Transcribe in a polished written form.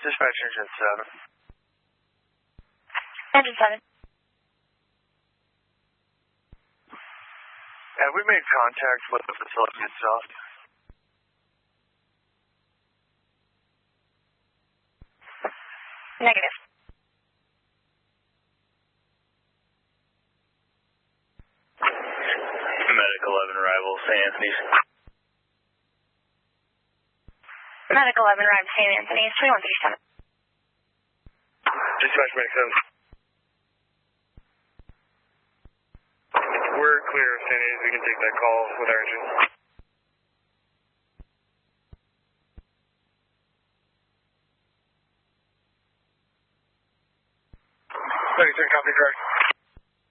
Dispatch engine 7. Engine 7. Have we made contact with the facility itself? Negative. Medic 11 arrival, St. Anthony's. Medic 11 arrived St. Anthony's, 2137. Dispatch Medic 7. We're clear of St. Anthony's. We can take that call with our engine.